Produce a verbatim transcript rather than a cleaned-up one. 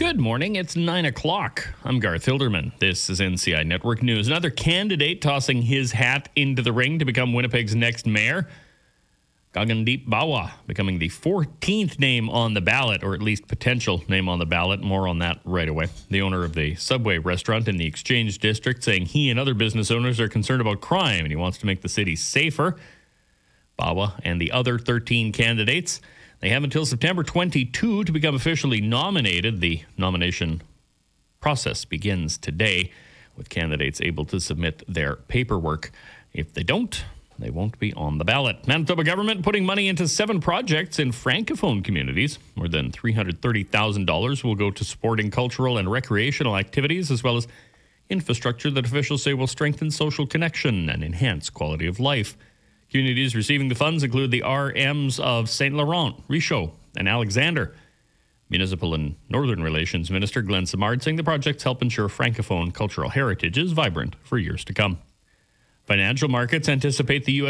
Good morning. It's nine o'clock. I'm Garth Hilderman. This is N C I Network News. Another candidate tossing his hat into the ring to become Winnipeg's next mayor. Gagandeep Bawa becoming the fourteenth name on the ballot, or at least potential name on the ballot. More on that right away. The owner of the Subway restaurant in the Exchange District saying he and other business owners are concerned about crime and he wants to make the city safer. Bawa and the other thirteen candidates, they have until September twenty-second to become officially nominated. The nomination process begins today, with candidates able to submit their paperwork. If they don't, they won't be on the ballot. Manitoba government putting money into seven projects in Francophone communities. More than three hundred thirty thousand dollars will go to supporting cultural and recreational activities, as well as infrastructure that officials say will strengthen social connection and enhance quality of life. Communities receiving the funds include the R Ms of Saint Laurent, Richaud, and Alexander. Municipal and Northern Relations Minister Glenn Simard saying the projects help ensure Francophone cultural heritage is vibrant for years to come. Financial markets anticipate the U S